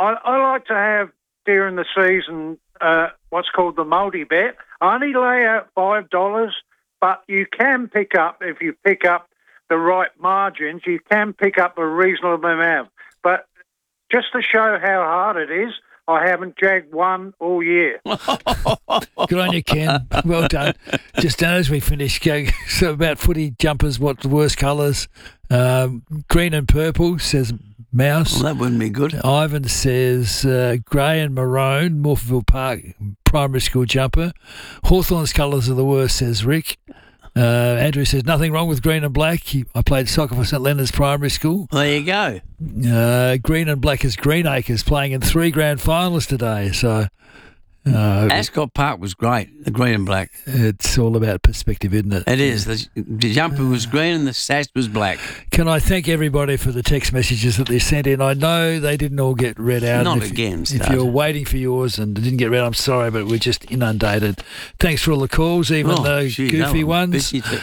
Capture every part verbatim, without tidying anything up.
I, I like to have during the season uh, what's called the multi-bet. I only lay out five dollars, but you can pick up, if you pick up the right margins, you can pick up a reasonable amount. But just to show how hard it is, I haven't jagged one all year. Good on you, Ken. Well done. Just as we finish, go, so about footy jumpers, what the worst colours? Um, green and purple, says Mouse. Well, that wouldn't be good. Ivan says uh, grey and maroon, Morpheville Park primary school jumper. Hawthorn's colours are the worst, says Rick. Uh, Andrew says, nothing wrong with green and black. He, I played soccer for St Leonard's Primary School. There you go. Uh, green and black is Greenacres, playing in three grand finals today. So uh, Ascot Park was great, the green and black. It's all about perspective, isn't it? It is. The, the jumper was green and the sash was black. Can I thank everybody for the text messages that they sent in? I know they didn't all get read out. Not if, again, If Stud. you're waiting for yours and it didn't get read, I'm sorry, but we're just inundated. Thanks for all the calls, even Oh, the gee, goofy that one ones. busy too.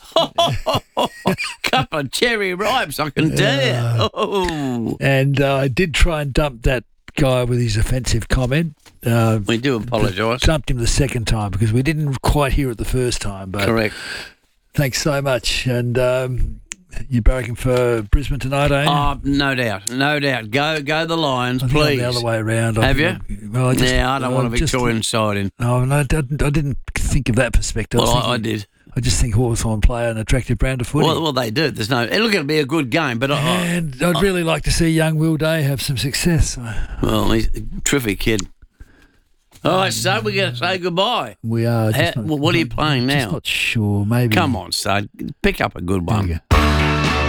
Cup of cherry ripes, I can tell Uh, you. Oh. And uh, I did try and dump that guy with his offensive comment. Uh, We do apologise. dumped him the second time because we didn't quite hear it the first time. But Correct. thanks so much. And um, you're barracking for Brisbane tonight, eh? Oh, no doubt, no doubt. Go, go the Lions, I think I'm please. the other way around. I Have think you? I'm- Well, I just, Yeah, I don't want a I'm just- Victorian side in. No, no, I didn't, I didn't think of that perspective. Well, was I, I thinking- did. I just think Hawthorn play an attractive brand of footy. Well, well, they do. There's no. Look, it'll be a good game, but I, I, and I'd really like to see young Will Day have some success. well, he's a terrific kid. All right, so we're going to say goodbye. We are. Just How- not, well, what are you playing just now? not sure. Maybe. Come on, son. Pick up a good There one. you go.